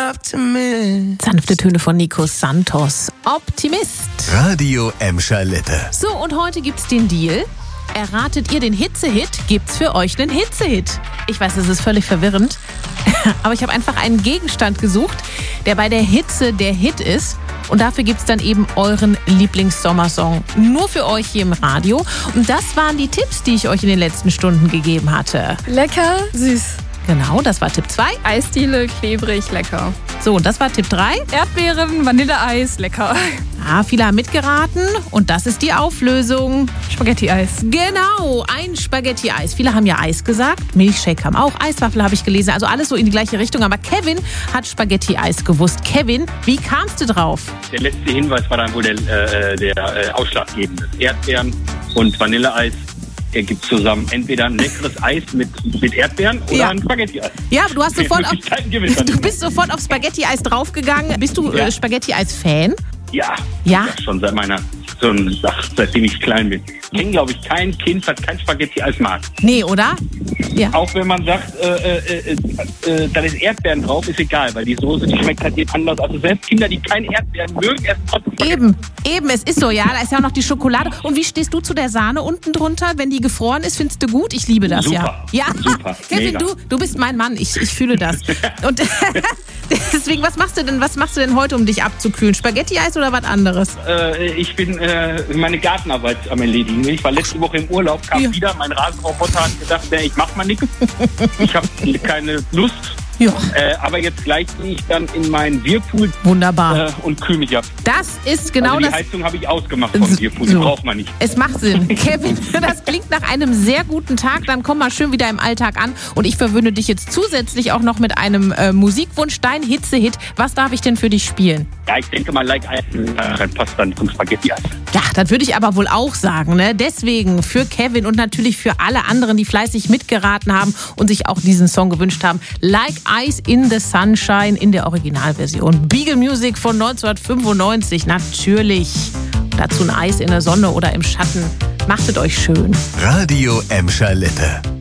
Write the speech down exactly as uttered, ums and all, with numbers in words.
Optimist. Sanfte Töne von Nico Santos. Optimist. Radio Emscher Lippe. So, und heute gibt's den Deal. Erratet ihr den Hitze-Hit, gibt's für euch einen Hitze-Hit. Ich weiß, das ist völlig verwirrend, aber ich habe einfach einen Gegenstand gesucht, der bei der Hitze der Hit ist. Und dafür gibt's dann eben euren Lieblings-Sommersong. Nur für euch hier im Radio. Und das waren die Tipps, die ich euch in den letzten Stunden gegeben hatte. Lecker, süß. Genau, das war Tipp zwei. Eisdiele, klebrig, lecker. So, und das war Tipp drei. Erdbeeren, Vanilleeis, lecker. Ah, viele haben mitgeraten und das ist die Auflösung. Spaghetti-Eis. Genau, ein Spaghetti-Eis. Viele haben ja Eis gesagt, Milchshake kam auch, Eiswaffel habe ich gelesen, also alles so in die gleiche Richtung. Aber Kevin hat Spaghetti-Eis gewusst. Kevin, wie kamst du drauf? Der letzte Hinweis war dann wohl der, äh, der äh, ausschlaggebende. Erdbeeren und Vanilleeis. Er gibt zusammen entweder ein leckeres Eis mit, mit Erdbeeren oder Ja. ein Spaghetti-Eis. Ja, du hast sofort auf, Möglichkeiten gibt es dann du nicht. bist sofort auf Spaghetti-Eis draufgegangen. Bist du Ja. äh, Spaghetti-Eis-Fan? Ja, Ja? ja, schon seit meiner, so, ach, seitdem ich klein bin. Ich kenne, glaube ich, kein Kind, das kein Spaghetti-Eis mag. Nee, oder? Ja. Auch wenn man sagt, äh, äh, äh, äh, da ist Erdbeeren drauf, ist egal, weil die Soße, die schmeckt halt eben anders. Also selbst Kinder, die keine Erdbeeren mögen, essen trotzdem Spaghetti. Eben, eben, es ist so, ja, da ist ja auch noch die Schokolade. Und wie stehst du zu der Sahne unten drunter, wenn die gefroren ist? Findest du gut? Ich liebe das, Super, ja. Ja, super, Kevin, mega. du, du bist mein Mann, ich, ich fühle das. Und deswegen, was machst du denn, was machst du denn heute, um dich abzukühlen? Spaghetti-Eis oder was anderes? Äh, ich bin äh, meine Gartenarbeit am Erledigen. Ich war letzte Woche im Urlaub, kam Ja. wieder, mein Rasenroboter hat gedacht, nee, ich mach mal nichts. Ich habe keine Lust. Ja, Äh, aber jetzt gleich bin ich dann in meinen Whirlpool wunderbar. äh, und kühle mich ab. Das ist genau also die das. Heizung habe ich ausgemacht vom So. Whirlpool, die braucht man nicht. Es macht Sinn. Kevin, das klingt nach einem sehr guten Tag. Dann komm mal schön wieder im Alltag an. Und ich verwöhne dich jetzt zusätzlich auch noch mit einem äh, Musikwunsch. Dein Hitze-Hit. Was darf ich denn für dich spielen? Ja, ich denke mal, like Eis äh, passt dann zum Spaghetti-Eis. Ja, das würde ich aber wohl auch sagen. Ne? Deswegen für Kevin und natürlich für alle anderen, die fleißig mitgeraten haben und sich auch diesen Song gewünscht haben. Like Ice in the Sunshine in der Originalversion. Beagle Music von neunzehnhundertfünfundneunzig, natürlich. Dazu ein Eis in der Sonne oder im Schatten. Machtet euch schön. Radio Emscher Lippe.